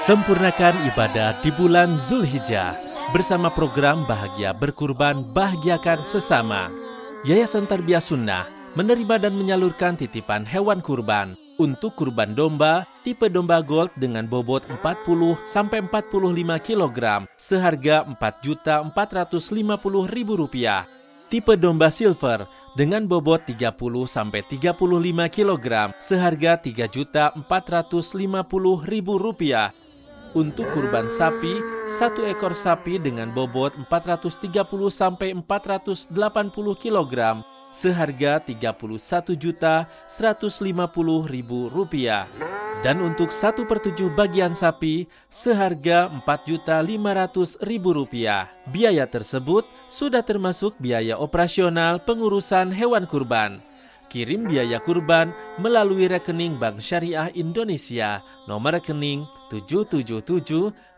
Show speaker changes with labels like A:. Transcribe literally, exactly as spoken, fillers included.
A: Sempurnakan ibadah di bulan Zulhijjah bersama program Bahagia Berkurban, Bahagiakan Sesama. Yayasan Tarbiyah Sunnah menerima dan menyalurkan titipan hewan kurban untuk kurban domba tipe domba gold dengan bobot empat puluh sampai empat puluh lima kilogram seharga empat juta empat ratus lima puluh ribu rupiah. Tipe domba silver dengan bobot tiga puluh sampai tiga puluh lima kilogram seharga tiga juta empat ratus lima puluh ribu rupiah. Untuk kurban sapi, satu ekor sapi dengan bobot empat ratus tiga puluh sampai empat ratus delapan puluh kilogram seharga tiga puluh satu juta seratus lima puluh ribu rupiah. Dan untuk satu per tujuh bagian sapi seharga empat juta lima ratus ribu rupiah. Biaya tersebut sudah termasuk biaya operasional pengurusan hewan kurban. Kirim biaya kurban melalui rekening Bank Syariah Indonesia nomor rekening tujuh tujuh tujuh